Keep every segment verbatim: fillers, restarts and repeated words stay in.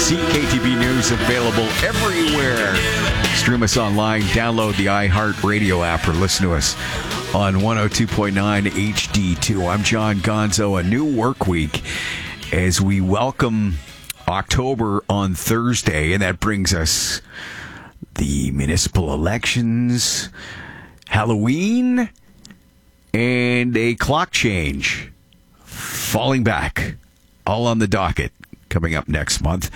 C K T B News available everywhere. Stream us online, download the iHeartRadio app, or listen to us on one oh two point nine H D two. I'm John Gonzo. A new work week as we welcome October on Thursday, and that brings us the municipal elections, Halloween, and a clock change. Falling back, all on the docket, coming up next month.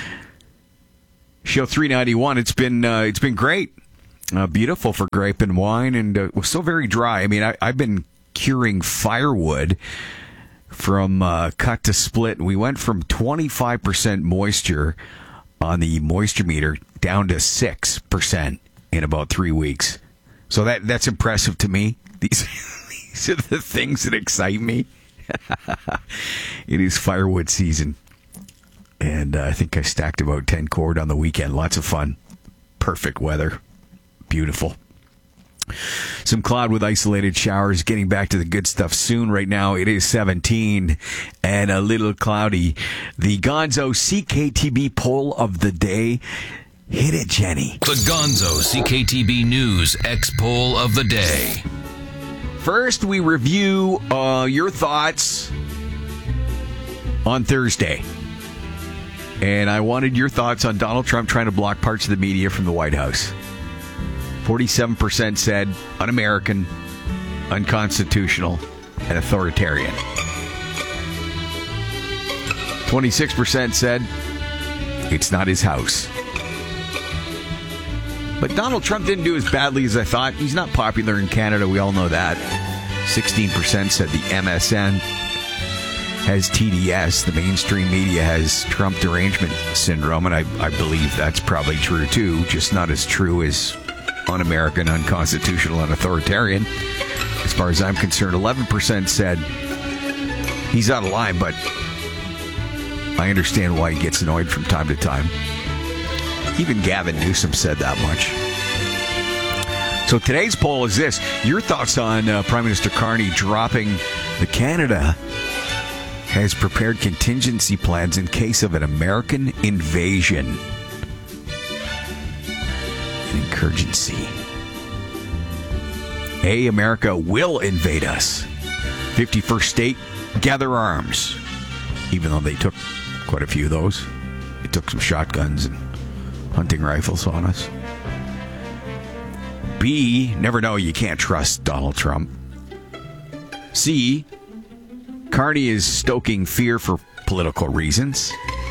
Show three ninety-one. It's been uh, it's been great, uh, beautiful for grape and wine, and uh, was so very dry. I mean, I, I've been curing firewood from uh, cut to split. We went from twenty-five percent moisture on the moisture meter down to six percent in about three weeks. So that that's impressive to me. These these are the things that excite me. It is firewood season, and uh, I think I stacked about ten cord on the weekend. Lots of fun. Perfect weather. Beautiful. Some cloud with isolated showers. Getting back to the good stuff soon. Right now it is seventeen and a little cloudy. The Gonzo C K T B poll of the day. Hit it, Jenny. The Gonzo C K T B News X poll of the day. First, we review uh, your thoughts on Thursday. And I wanted your thoughts on Donald Trump trying to block parts of the media from the White House. forty-seven percent said un-American, unconstitutional, and authoritarian. twenty-six percent said it's not his house. But Donald Trump didn't do as badly as I thought. He's not popular in Canada. We all know that. sixteen percent said the M S N has T D S. The mainstream media has Trump derangement syndrome, and I, I believe that's probably true, too. Just not as true as un-American, unconstitutional, and authoritarian. As far as I'm concerned, eleven percent said he's out of line, but I understand why he gets annoyed from time to time. Even Gavin Newsom said that much. So today's poll is this. Your thoughts on uh, Prime Minister Carney dropping the Canada has prepared contingency plans in case of an American invasion. An incurgency. A, America will invade us. fifty-first state, gather arms. Even though they took quite a few of those. They took some shotguns and hunting rifles on us. B, never know, you can't trust Donald Trump. C, Carney is stoking fear for political reasons.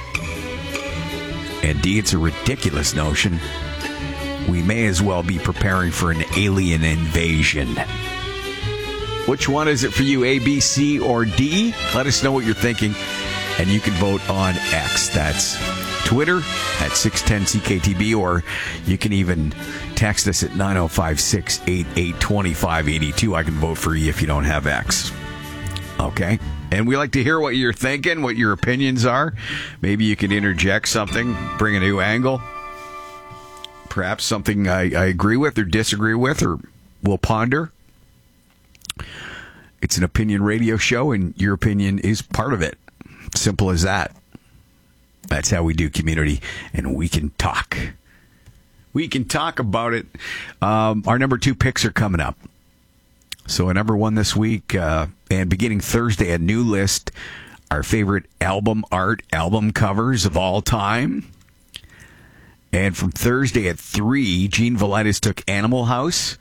And D, it's a ridiculous notion. We may as well be preparing for an alien invasion. Which one is it for you, A, B, C, or D? Let us know what you're thinking, and you can vote on X. That's Twitter at six ten C K T B, or you can even text us at nine oh five, six eight eight, two five eight two. I can vote for you if you don't have X. Okay? And we like to hear what you're thinking, what your opinions are. Maybe you can interject something, bring a new angle. Perhaps something I, I agree with or disagree with, or will ponder. It's an opinion radio show, and your opinion is part of it. Simple as that. That's how we do community, and we can talk. We can talk about it. Um, our number two picks are coming up. So a number one this week, uh, and beginning Thursday, a new list, our favorite album art, album covers of all time. And from Thursday at three, Gene Valitis took Animal House.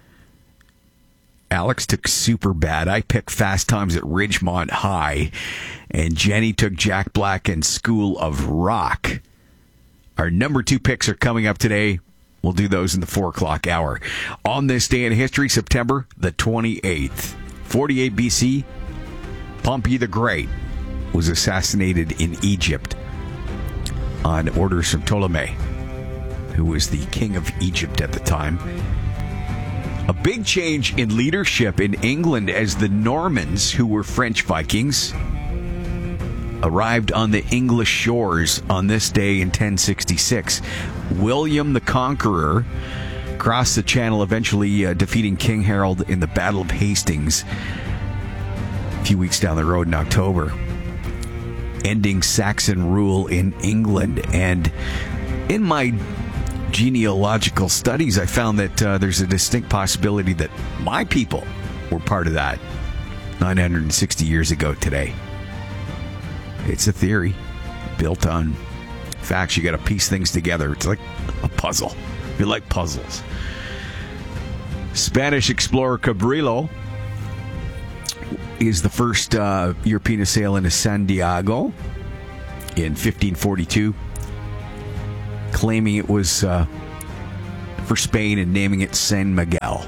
Alex took Superbad. I picked Fast Times at Ridgemont High. And Jenny took Jack Black and School of Rock. Our number two picks are coming up today. We'll do those in the four o'clock hour. On this day in history, September the twenty-eighth, forty-eight B C, Pompey the Great was assassinated in Egypt on orders from Ptolemy, who was the king of Egypt at the time. A big change in leadership in England as the Normans, who were French Vikings, arrived on the English shores on this day in ten sixty-six. William the Conqueror crossed the Channel, eventually uh, defeating King Harold in the Battle of Hastings a few weeks down the road in October. ending Saxon rule in England. And in my genealogical studies, I found that uh, there's a distinct possibility that my people were part of that nine hundred sixty years ago today. It's a theory built on facts. You got to piece things together. It's like a puzzle. You like puzzles. Spanish explorer Cabrillo is the first uh, European to sail into San Diego in fifteen forty-two, claiming it was uh, for Spain and naming it San Miguel.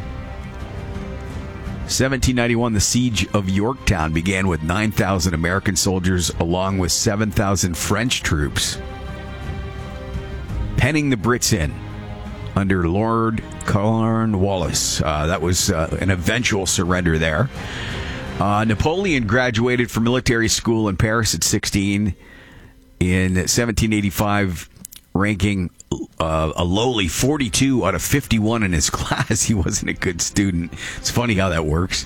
seventeen ninety-one, the siege of Yorktown began with nine thousand American soldiers along with seven thousand French troops, penning the Brits in under Lord Cornwallis. Uh, that was uh, an eventual surrender there. Uh, Napoleon graduated from military school in Paris at sixteen. In seventeen eighty-five, ranking uh, a lowly forty-two out of fifty-one in his class. He wasn't a good student. It's funny how that works.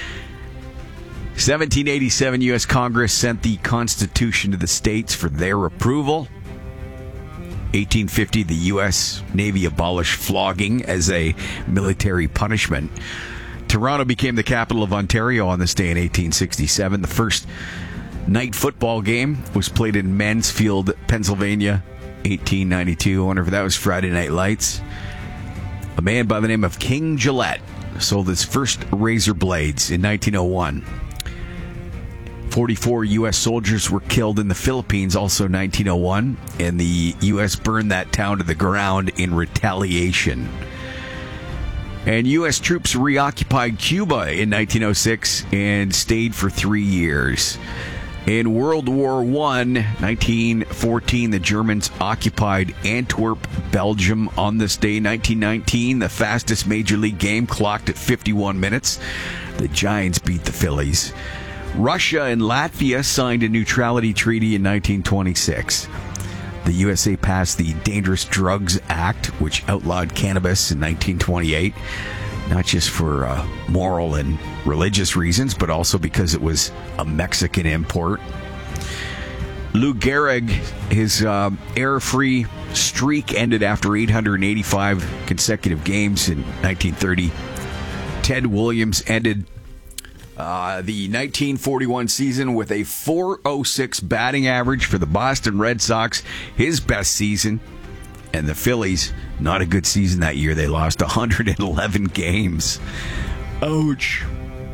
seventeen eighty-seven, U S Congress sent the Constitution to the states for their approval. eighteen fifty, the U S Navy abolished flogging as a military punishment. Toronto became the capital of Ontario on this day in eighteen sixty-seven. The first night football game was played in Mansfield, Pennsylvania, eighteen ninety-two. I wonder if that was Friday Night Lights. A man by the name of King Gillette sold his first razor blades in nineteen oh one. forty-four U S soldiers were killed in the Philippines, also nineteen oh one, and the U S burned that town to the ground in retaliation. And U S troops reoccupied Cuba in nineteen oh six and stayed for three years. In World War One, nineteen fourteen, the Germans occupied Antwerp, Belgium on this day. nineteen nineteen, the fastest Major League game clocked at fifty-one minutes. The Giants beat the Phillies. Russia and Latvia signed a neutrality treaty in nineteen twenty-six. The U S A passed the Dangerous Drugs Act, which outlawed cannabis in nineteen twenty-eight, not just for uh, moral and religious reasons, but also because it was a Mexican import. Lou Gehrig, his uh, error-free streak ended after eight hundred eighty-five consecutive games in nineteen thirty. Ted Williams ended Uh, the nineteen forty-one season with a four oh six batting average for the Boston Red Sox, his best season. And the Phillies, not a good season that year. They lost one hundred eleven games. Ouch.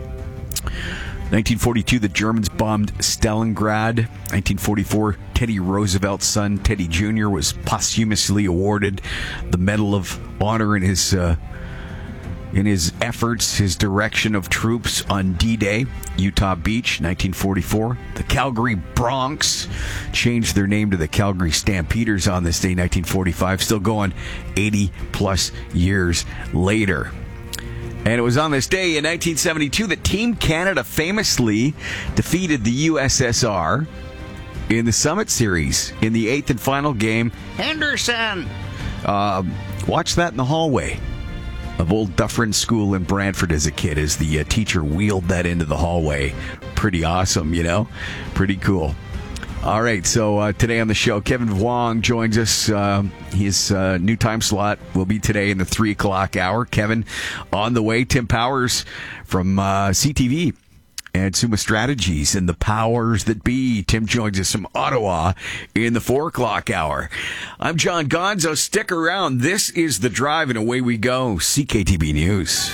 nineteen forty-two, the Germans bombed Stalingrad. nineteen forty-four, Teddy Roosevelt's son, Teddy Junior, was posthumously awarded the Medal of Honor in his uh, in his efforts, his direction of troops on D-Day, Utah Beach, nineteen forty-four. The Calgary Bronx changed their name to the Calgary Stampeders on this day, nineteen forty-five, still going eighty plus years later. And it was on this day in nineteen seventy-two that Team Canada famously defeated the U S S R in the Summit Series in the eighth and final game. Henderson! Uh, watch that in the hallway of old Dufferin School in Brantford as a kid, as the uh, teacher wheeled that into the hallway. Pretty awesome, you know? Pretty cool. All right, so uh, today on the show, Kevin Vuong joins us. Uh, his uh, new time slot will be today in the three o'clock hour. Kevin on the way. Tim Powers from uh, C T V and Summa Strategies and the powers that be. Tim joins us from Ottawa in the four o'clock hour. I'm John Gonzo. Stick around. This is The Drive, and away we go. C K T B News.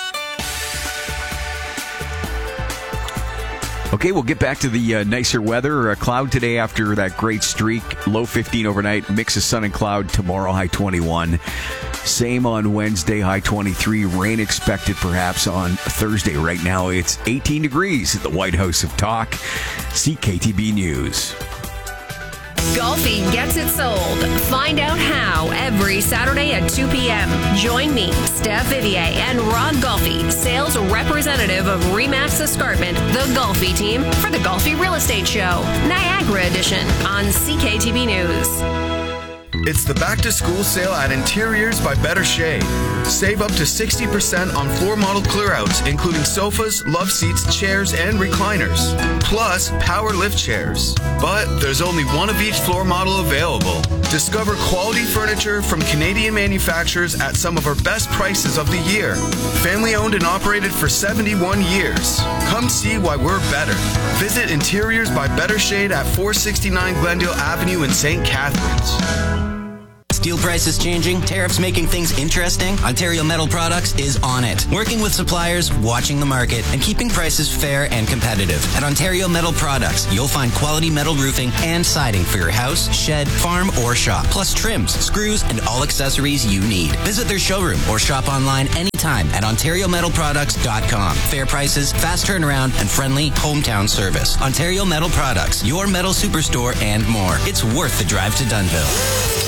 Okay, we'll get back to the uh, nicer weather. Uh, cloud today after that great streak. Low fifteen overnight. Mix of sun and cloud tomorrow. High twenty-one. Same on Wednesday. High twenty-three. Rain expected perhaps on Thursday. Right now it's eighteen degrees at the White House of Talk. C K T B News. Golfi gets it sold. Find out how every Saturday at two p.m. Join me, Steph Vivier, and Rod Golfi, sales representative of Remax Escarpment, the Golfi team, for the Golfi Real Estate Show, Niagara Edition, on C K T B News. It's the back-to-school sale at Interiors by Better Shade. Save up to sixty percent on floor model clearouts, including sofas, love seats, chairs, and recliners. Plus, power lift chairs. But there's only one of each floor model available. Discover quality furniture from Canadian manufacturers at some of our best prices of the year. Family owned and operated for seventy-one years. Come see why we're better. Visit Interiors by Better Shade at four sixty-nine Glendale Avenue in Saint Catharines. Steel prices changing, tariffs making things interesting? Ontario Metal Products is on it. Working with suppliers, watching the market, and keeping prices fair and competitive. At Ontario Metal Products, you'll find quality metal roofing and siding for your house, shed, farm, or shop. Plus trims, screws, and all accessories you need. Visit their showroom or shop online anytime at ontario metal products dot com. Fair prices, fast turnaround, and friendly hometown service. Ontario Metal Products, your metal superstore and more. It's worth the drive to Dunnville.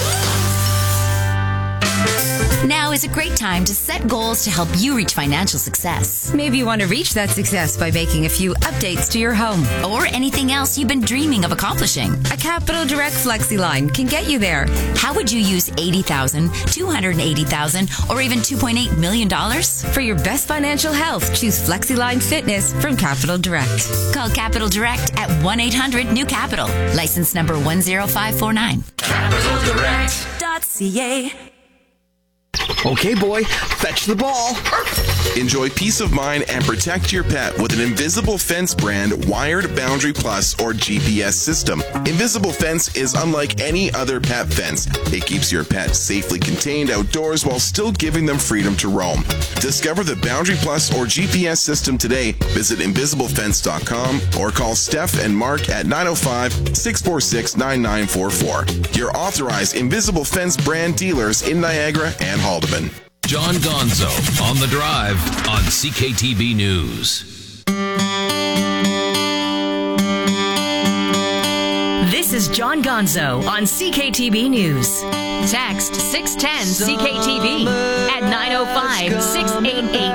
Now is a great time to set goals to help you reach financial success. Maybe you want to reach that success by making a few updates to your home. Or anything else you've been dreaming of accomplishing. A Capital Direct FlexiLine can get you there. How would you use eighty thousand dollars, two hundred eighty thousand dollars, or even two point eight million dollars? For your best financial health, choose FlexiLine Fitness from Capital Direct. Call Capital Direct at one eight hundred new capital. License number one zero five four nine. capital direct dot c a. Okay, boy, fetch the ball. Enjoy peace of mind and protect your pet with an Invisible Fence brand wired Boundary Plus or G P S system. Invisible Fence is unlike any other pet fence. It keeps your pet safely contained outdoors while still giving them freedom to roam. Discover the Boundary Plus or G P S system today. Visit invisible fence dot com or call Steph and Mark at nine oh five, six four six, nine nine four four. Your authorized Invisible Fence brand dealers in Niagara and Haldeman. John Gonzo on The Drive on C K T B News. This is John Gonzo on C K T B News. Text six ten C K T B at nine oh five, six eight eight,